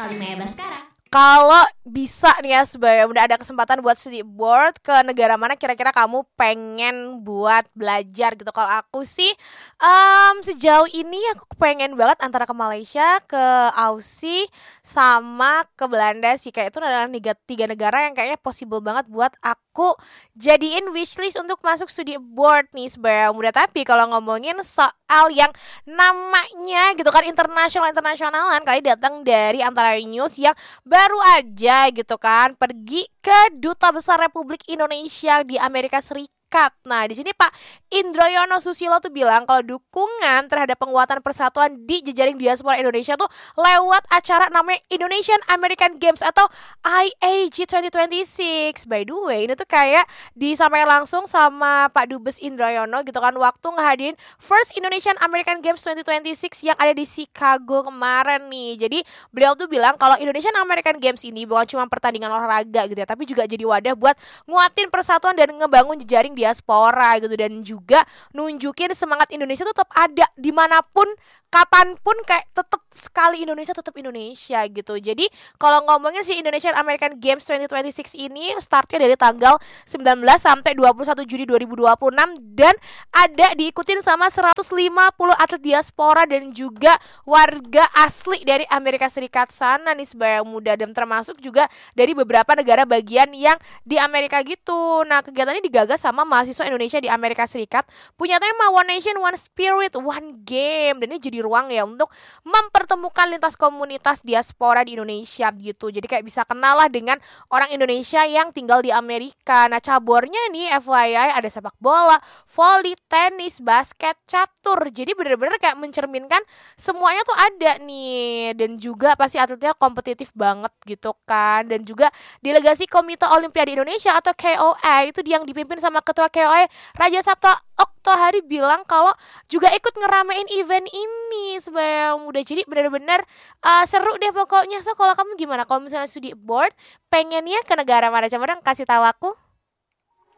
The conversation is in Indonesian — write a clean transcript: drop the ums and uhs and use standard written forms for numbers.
Salimaya Baskara. Kalau bisa nih ya sebenarnya udah ada kesempatan buat studi abroad, ke negara mana kira-kira kamu pengen buat belajar gitu. Kalau aku sih sejauh ini aku pengen banget antara ke Malaysia, ke Aussie, sama ke Belanda sih. Kayak itu adalah tiga negara yang kayaknya possible banget buat aku jadiin wishlist untuk masuk studi abroad nih sebenarnya mudah. Tapi kalau ngomongin soal yang namanya gitu kan internasionalan kali datang dari Antara News yang baru aja gitu kan pergi ke Duta Besar Republik Indonesia di Amerika Serikat. Nah, di sini Pak Indroyono Susilo tuh bilang kalau dukungan terhadap penguatan persatuan di jejaring diaspora Indonesia tuh lewat acara namanya Indonesian American Games atau IAG 2026. By the way, ini tuh kayak disampaikan langsung sama Pak Dubes Indroyono gitu kan waktu ngehadirin First Indonesian American Games 2026 yang ada di Chicago kemarin nih. Jadi beliau tuh bilang kalau Indonesian American Games ini bukan cuma pertandingan olahraga gitu ya, tapi juga jadi wadah buat nguatin persatuan dan ngebangun jejaring diaspora gitu, dan juga nunjukin semangat Indonesia tetap ada dimanapun kapanpun, kayak tetap sekali Indonesia tetap Indonesia gitu. Jadi kalau ngomongin si Indonesian American Games 2026 ini startnya dari tanggal 19 sampai 21 Juni 2026 dan ada diikutin sama 150 atlet diaspora dan juga warga asli dari Amerika Serikat sana nih sebagai muda, dan termasuk juga dari beberapa negara bagian yang di Amerika gitu. Nah, kegiatan ini digagas sama mahasiswa Indonesia di Amerika Serikat, punya tema One Nation, One Spirit, One Game, dan ini jadi ruang ya untuk mempertemukan lintas komunitas diaspora di Indonesia gitu. Jadi kayak bisa kenal lah dengan orang Indonesia yang tinggal di Amerika. Nah, cabornya nih FYI ada sepak bola, voli, tenis, basket, catur. Jadi bener-bener kayak mencerminkan semuanya tuh ada nih, dan juga pasti atletnya kompetitif banget gitu kan. Dan juga delegasi Komite Olimpiade Indonesia atau KOI itu yang dipimpin sama Ketua KOI Raja Sabta Oktohari bilang kalau juga ikut ngeramein event ini supaya mudah. Jadi benar-benar seru deh pokoknya. So kalau kamu gimana? Kalau misalnya studi abroad pengennya ke negara mana? Coba dong kasih tahu aku.